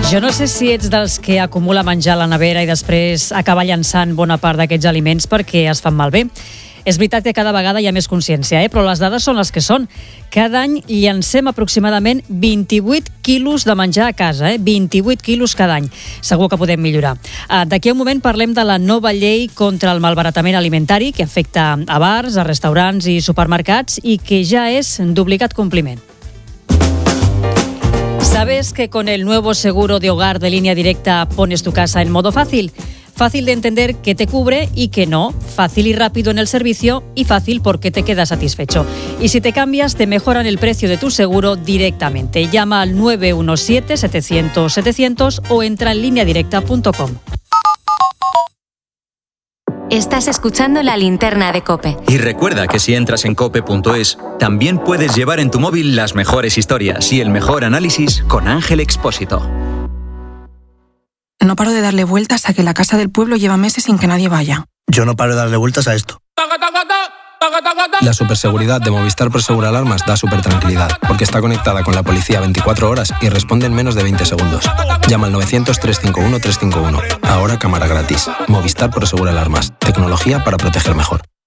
Jo no sé si ets dels que acumula menjar a la nevera i després acaba llançant bona part d'aquests aliments perquè es fan malbé. És veritat que cada vegada hi ha més consciència, però les dades són les que són. Cada any llancem aproximadament 28 quilos de menjar a casa, 28 quilos cada any. Segur que podem millorar. D'aquí a un moment parlem de la nova llei contra el malbaratament alimentari que afecta a bars, a restaurants i supermercats i que ja és d'obligat compliment. ¿Sabes que con el nuevo seguro de hogar de Línea Directa pones tu casa en modo fácil? Fácil de entender qué te cubre y qué no. Fácil y rápido en el servicio y fácil porque te quedas satisfecho. Y si te cambias, te mejoran el precio de tu seguro directamente. Llama al 917-700-700 o entra en lineadirecta.com. Estás escuchando La Linterna de COPE. Y recuerda que si entras en cope.es, también puedes llevar en tu móvil las mejores historias y el mejor análisis con Ángel Expósito. No paro de darle vueltas a que la casa del pueblo lleva meses sin que nadie vaya. Yo no paro de darle vueltas a esto. La superseguridad de Movistar Prosegur Alarmas da supertranquilidad, porque está conectada con la policía 24 horas y responde en menos de 20 segundos. Llama al 900-351-351. Ahora cámara gratis. Movistar Prosegur Alarmas. Tecnología para proteger mejor.